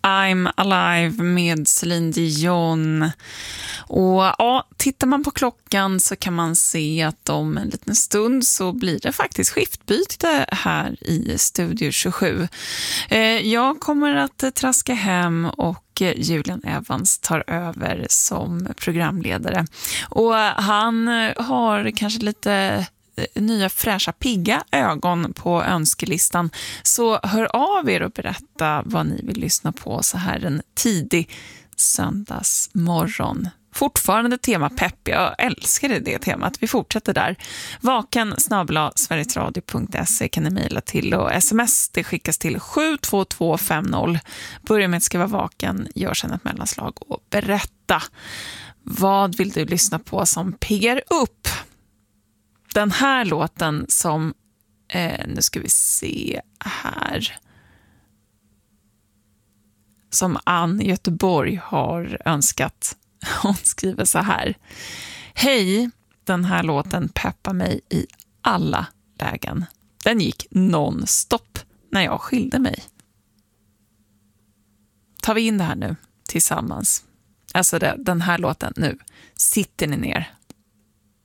I'm Alive med Celine Dion. Och ja, tittar man på klockan så kan man se att om en liten stund så blir det faktiskt skiftbyte här i Studio 27. Jag kommer att traska hem och Julian Evans tar över som programledare. Och han har kanske lite nya fräscha pigga ögon på önskelistan, så hör av er och berätta vad ni vill lyssna på så här en tidig söndagsmorgon. Fortfarande tema pepp, jag älskar det temat. Vi fortsätter där. vaken@sverigesradio.se kan ni mejla till, och sms det skickas till 72250. Börja med att skriva vaken, gör sedan ett mellanslag och berätta. Vad vill du lyssna på som piggar upp? Den här låten som, nu ska vi se här, som Ann Göteborg har önskat. Hon skriver så här: hej, den här låten peppar mig i alla lägen. Den gick non-stop när jag skilde mig. Tar vi in det här nu tillsammans. Alltså den här låten nu. Sitter ni ner?